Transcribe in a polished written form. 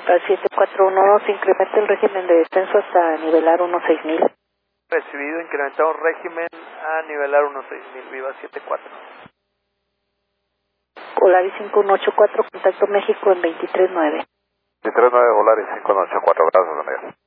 Al 741 se incrementa el régimen de descenso hasta nivelar 16,000. Recibido, incrementado régimen a nivelar 16,000. Viva 74. Volaris 5184, contacto México en 239. 239 Volaris 5184, gracias, amigo.